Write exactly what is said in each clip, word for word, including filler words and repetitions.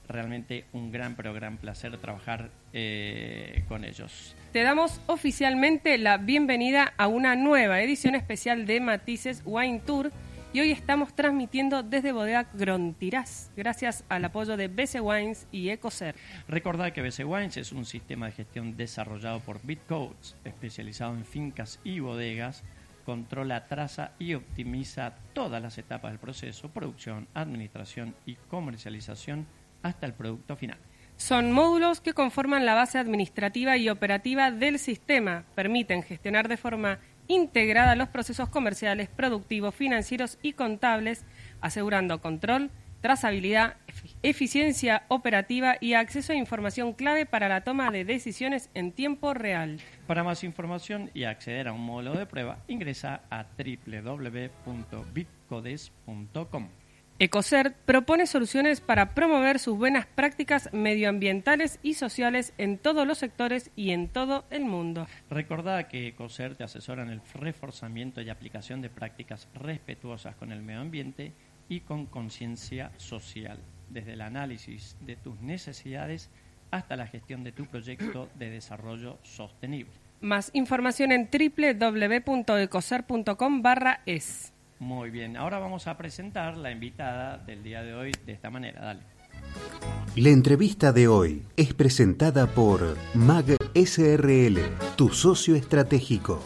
realmente un gran, pero gran placer trabajar eh, con ellos. Te damos oficialmente la bienvenida a una nueva edición especial de Matices Wine Tour y hoy estamos transmitiendo desde Bodega Grontirás, gracias al apoyo de B C Wines y Ecocer. Recordad que B C Wines es un sistema de gestión desarrollado por BitCodes, especializado en fincas y bodegas, controla, traza y optimiza todas las etapas del proceso, producción, administración y comercialización hasta el producto final. Son módulos que conforman la base administrativa y operativa del sistema, permiten gestionar de forma integrada los procesos comerciales, productivos, financieros y contables, asegurando control, trazabilidad, eficiencia operativa y acceso a información clave para la toma de decisiones en tiempo real. Para más información y acceder a un módulo de prueba, ingresa a doble u doble u doble u punto bitcodes punto com. Ecocer propone soluciones para promover sus buenas prácticas medioambientales y sociales en todos los sectores y en todo el mundo. Recordá que Ecocer te asesora en el reforzamiento y aplicación de prácticas respetuosas con el medio ambiente y con conciencia social, desde el análisis de tus necesidades hasta la gestión de tu proyecto de desarrollo sostenible. Más información en doble u doble u doble u punto ecocer punto com barra es. Muy bien, ahora vamos a presentar la invitada del día de hoy de esta manera, dale. La entrevista de hoy es presentada por M A G S R L, tu socio estratégico.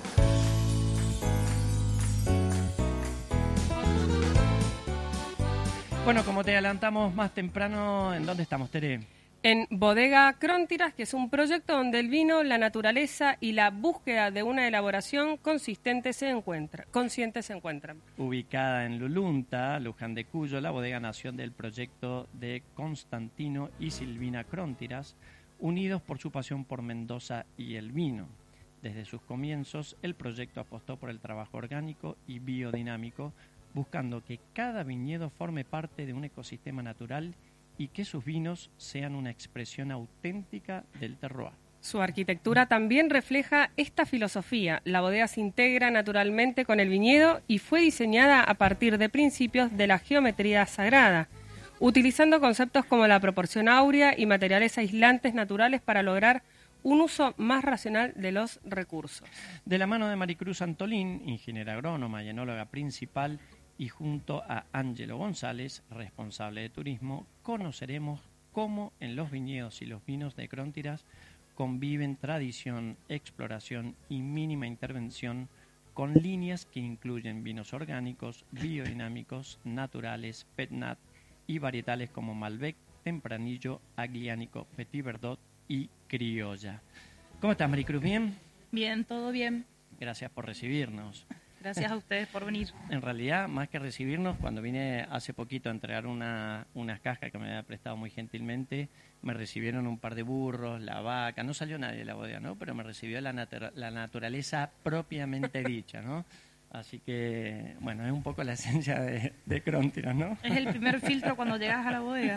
Bueno, como te adelantamos más temprano, ¿en dónde estamos, Tere? En Bodega Grontirás, que es un proyecto donde el vino, la naturaleza y la búsqueda de una elaboración consistente se encuentra, consciente se encuentran. Ubicada en Lulunta, Luján de Cuyo, la bodega nació del proyecto de Constantino y Silvina Grontirás, unidos por su pasión por Mendoza y el vino. Desde sus comienzos, el proyecto apostó por el trabajo orgánico y biodinámico, buscando que cada viñedo forme parte de un ecosistema natural y que sus vinos sean una expresión auténtica del terroir. Su arquitectura también refleja esta filosofía. La bodega se integra naturalmente con el viñedo y fue diseñada a partir de principios de la geometría sagrada, utilizando conceptos como la proporción áurea y materiales aislantes naturales para lograr un uso más racional de los recursos. De la mano de Maricruz Antolín, ingeniera agrónoma y enóloga principal, y junto a Ángelo González, responsable de turismo, conoceremos cómo en los viñedos y los vinos de Grontirás conviven tradición, exploración y mínima intervención con líneas que incluyen vinos orgánicos, biodinámicos, naturales, petnat y varietales como Malbec, Tempranillo, Agliánico, Petit Verdot y Criolla. ¿Cómo estás, Maricruz? ¿Bien? Bien, todo bien. Gracias por recibirnos. Gracias a ustedes por venir. En realidad, más que recibirnos, cuando vine hace poquito a entregar una, unas cajas que me había prestado muy gentilmente, me recibieron un par de burros, la vaca, no salió nadie de la bodega, ¿no? Pero me recibió la, natura, la naturaleza propiamente dicha, ¿no? Así que, bueno, es un poco la esencia de, de Grontirás, ¿no? Es el primer filtro cuando llegas a la bodega.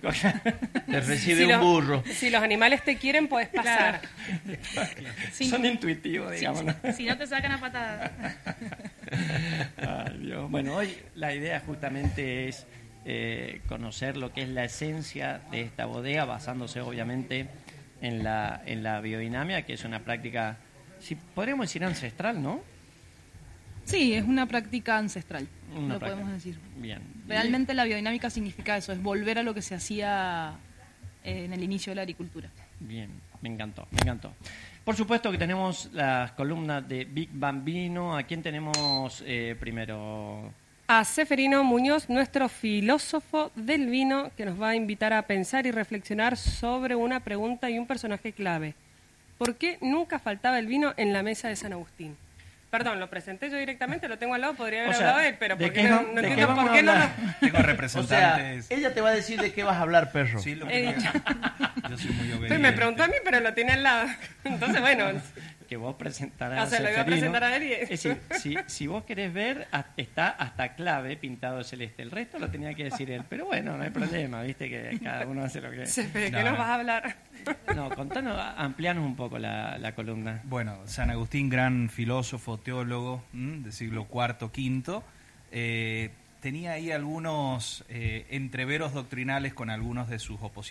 Te recibe si un los, burro. Si los animales te quieren, puedes pasar. Claro. Son intuitivos, digamos, ¿no? Si, si no te sacan a patada. Ay, Dios. Bueno, hoy la idea justamente es eh, conocer lo que es la esencia de esta bodega, basándose obviamente en la, en la biodinámica, que es una práctica, si podríamos decir ancestral, ¿no? Sí, es una práctica ancestral, Una lo práctica. podemos decir. Bien. Realmente la biodinámica significa eso, es volver a lo que se hacía en el inicio de la agricultura. Bien, me encantó, me encantó. Por supuesto que tenemos las columnas de Big Bambino. ¿A quién tenemos eh, primero? A Seferino Muñoz, nuestro filósofo del vino, que nos va a invitar a pensar y reflexionar sobre una pregunta y un personaje clave. ¿Por qué nunca faltaba el vino en la mesa de San Agustín? Perdón, lo presenté yo directamente, lo tengo al lado, podría haber O sea, hablado él, pero ¿de ¿por qué qué no, va- no de qué entiendo vamos por a qué no hablar? lo... Tengo O sea, representantes. ella te va a decir de qué vas a hablar, perro. Sí, lo He que dicho. Yo soy muy obediente. Pues me preguntó a mí, pero lo tiene al lado. Entonces, bueno, Que vos presentarás o sea, a lo iba a Seferino. presentar a él y... Es decir, si, si vos querés ver, a- está hasta clave pintado de celeste. El resto lo tenía que decir él. Pero bueno, no hay problema, viste que cada uno hace lo que... Sefe, ¿de qué No, nos no. vas a hablar? No, contanos, amplianos un poco la, la columna. Bueno, San Agustín, gran filósofo, teólogo ¿m? del siglo cuarto, quinto, eh, tenía ahí algunos eh, entreveros doctrinales con algunos de sus opositores.